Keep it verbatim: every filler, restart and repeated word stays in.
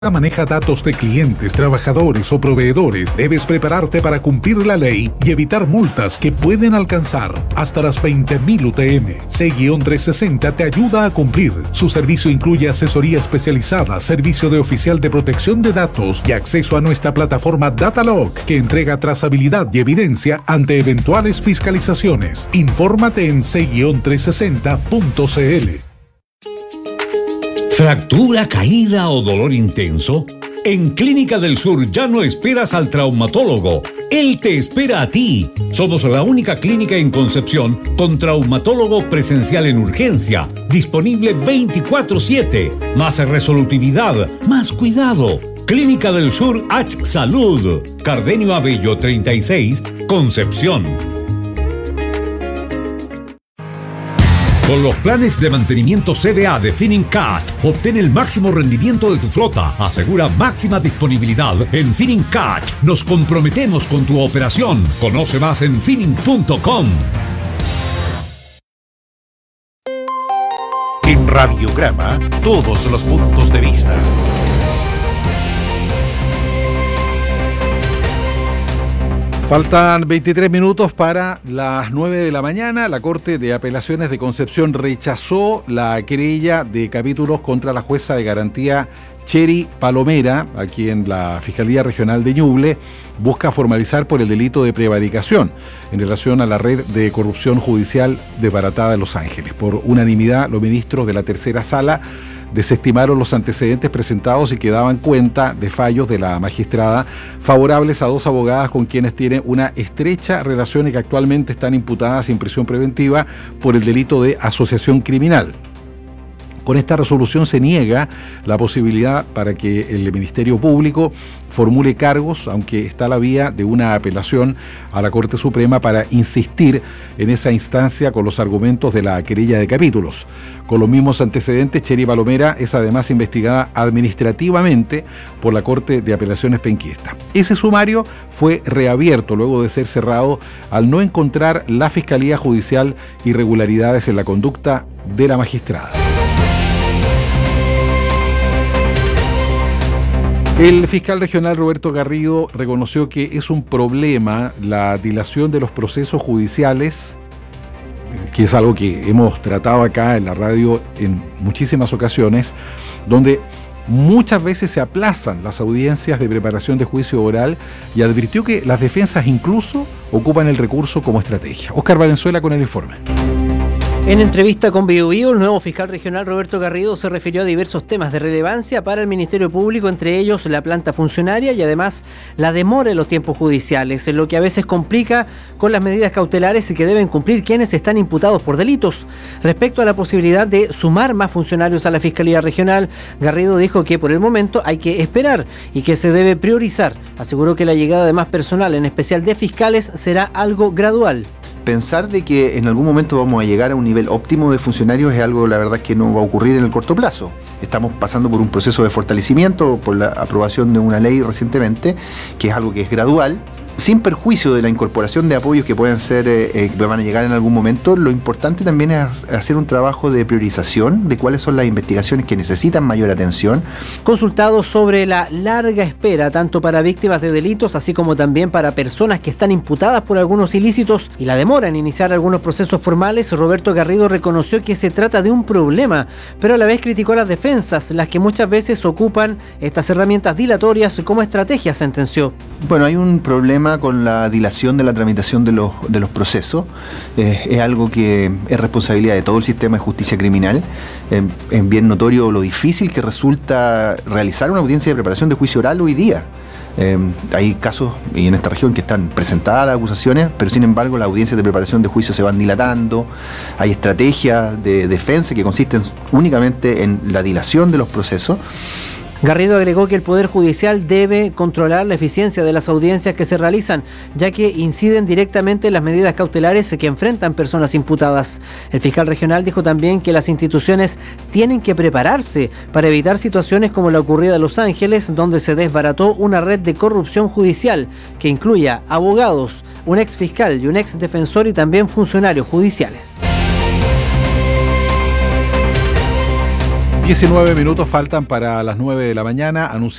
Maneja datos de clientes, trabajadores o proveedores. Debes prepararte para cumplir la ley y evitar multas que pueden alcanzar hasta las veinte mil U T M. C trescientos sesenta te ayuda a cumplir. Su servicio incluye asesoría especializada, servicio de oficial de protección de datos y acceso a nuestra plataforma Datalog, que entrega trazabilidad y evidencia ante eventuales fiscalizaciones. Infórmate en C trescientos sesenta punto c l. ¿Fractura, caída o dolor intenso? En Clínica del Sur ya no esperas al traumatólogo. Él te espera a ti. Somos la única clínica en Concepción con traumatólogo presencial en urgencia, disponible veinticuatro siete. Más resolutividad, más cuidado. Clínica del Sur H Salud. Cardenio Abello treinta y seis, Concepción. Con los planes de mantenimiento C D A de Finincat, obtén el máximo rendimiento de tu flota. Asegura máxima disponibilidad. En Finincat nos comprometemos con tu operación. Conoce más en finning punto com. En Radiograma, todos los puntos de vista. Faltan veintitrés minutos para las nueve de la mañana. La Corte de Apelaciones de Concepción rechazó la querella de capítulos contra la jueza de garantía Cheri Palomera, a quien la Fiscalía Regional de Ñuble busca formalizar por el delito de prevaricación en relación a la red de corrupción judicial desbaratada de Los Ángeles. Por unanimidad, los ministros de la tercera sala desestimaron los antecedentes presentados y que daban cuenta de fallos de la magistrada favorables a dos abogadas con quienes tiene una estrecha relación y que actualmente están imputadas sin prisión preventiva por el delito de asociación criminal. Con esta resolución se niega la posibilidad para que el Ministerio Público formule cargos, aunque está la vía de una apelación a la Corte Suprema para insistir en esa instancia con los argumentos de la querella de capítulos. Con los mismos antecedentes, Cheri Palomera es además investigada administrativamente por la Corte de Apelaciones penquista. Ese sumario fue reabierto luego de ser cerrado al no encontrar la Fiscalía Judicial irregularidades en la conducta de la magistrada. El fiscal regional Roberto Garrido reconoció que es un problema la dilación de los procesos judiciales, que es algo que hemos tratado acá en la radio en muchísimas ocasiones, donde muchas veces se aplazan las audiencias de preparación de juicio oral, y advirtió que las defensas incluso ocupan el recurso como estrategia. Óscar Valenzuela con el informe. En entrevista con Bio Bio, el nuevo fiscal regional Roberto Garrido se refirió a diversos temas de relevancia para el Ministerio Público, entre ellos la planta funcionaria y además la demora en los tiempos judiciales, lo que a veces complica con las medidas cautelares y que deben cumplir quienes están imputados por delitos. Respecto a la posibilidad de sumar más funcionarios a la Fiscalía Regional, Garrido dijo que por el momento hay que esperar y que se debe priorizar. Aseguró que la llegada de más personal, en especial de fiscales, será algo gradual. Pensar de que en algún momento vamos a llegar a un nivel óptimo de funcionarios es algo, la verdad, que no va a ocurrir en el corto plazo. Estamos pasando por un proceso de fortalecimiento, por la aprobación de una ley recientemente, que es algo que es gradual, sin perjuicio de la incorporación de apoyos que pueden ser, eh, que van a llegar en algún momento. Lo importante también es hacer un trabajo de priorización de cuáles son las investigaciones que necesitan mayor atención. Consultado sobre la larga espera, tanto para víctimas de delitos, así como también para personas que están imputadas por algunos ilícitos, y la demora en iniciar algunos procesos formales, Roberto Garrido reconoció que se trata de un problema, pero a la vez criticó las defensas, las que muchas veces ocupan estas herramientas dilatorias como estrategia, sentenció. Bueno, hay un problema con la dilación de la tramitación de los, de los procesos. Eh, es algo que es responsabilidad de todo el sistema de justicia criminal. Eh, es bien notorio lo difícil que resulta realizar una audiencia de preparación de juicio oral hoy día. Eh, hay casos y en esta región que están presentadas las acusaciones, pero sin embargo las audiencias de preparación de juicio se van dilatando. Hay estrategias de defensa que consisten únicamente en la dilación de los procesos. Garrido agregó que el Poder Judicial debe controlar la eficiencia de las audiencias que se realizan, ya que inciden directamente en las medidas cautelares que enfrentan personas imputadas. El fiscal regional dijo también que las instituciones tienen que prepararse para evitar situaciones como la ocurrida en Los Ángeles, donde se desbarató una red de corrupción judicial que incluya abogados, un ex fiscal y un ex defensor y también funcionarios judiciales. diecinueve minutos faltan para las nueve de la mañana.